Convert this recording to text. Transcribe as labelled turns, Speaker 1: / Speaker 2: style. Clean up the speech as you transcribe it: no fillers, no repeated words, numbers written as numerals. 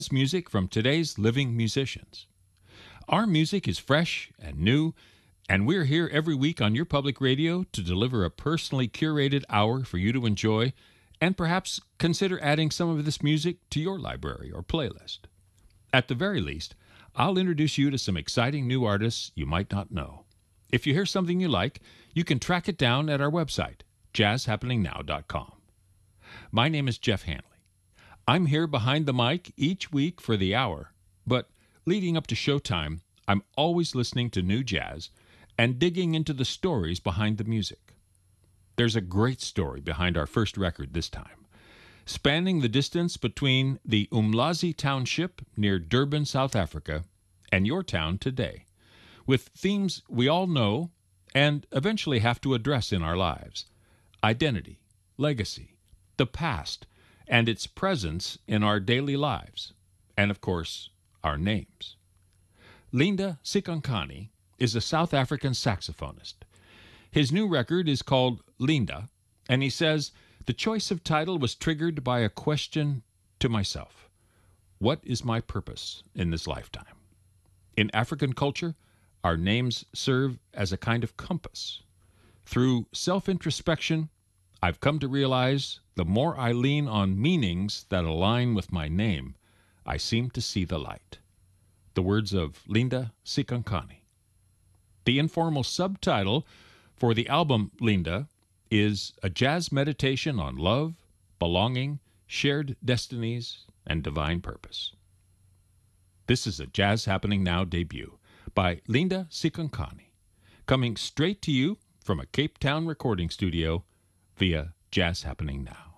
Speaker 1: music from today's living musicians. Our music is fresh and new, and we're here every week on your public radio to deliver a personally curated hour for you to enjoy and perhaps consider adding some of this music to your library or playlist. At the very least, I'll introduce you to some exciting new artists you might not know. If you hear something you like, you can track it down at our website, jazzhappeningnow.com. My name is Jeff Hanley. I'm here behind the mic each week for the hour, but leading up to showtime, I'm always listening to new jazz and digging into the stories behind the music. There's a great story behind our first record this time, spanning the distance between the Umlazi Township near Durban, South Africa, and your town today, with themes we all know and eventually have to address in our lives: identity, legacy, the past, and its presence in our daily lives, and of course, our names. Linda Sikankani is a South African saxophonist. His new record is called Linda, and he says, the choice of title was triggered by a question to myself. What is my purpose in this lifetime? In African culture, our names serve as a kind of compass. Through self-introspection, I've come to realize the more I lean on meanings that align with my name, I seem to see the light. The words of Linda Sikankani. The informal subtitle for the album Linda is a jazz meditation on love, belonging, shared destinies, and divine purpose. This is a Jazz Happening Now debut by Linda Sikankani, coming straight to you from a Cape Town recording studio via Jazz Happening Now.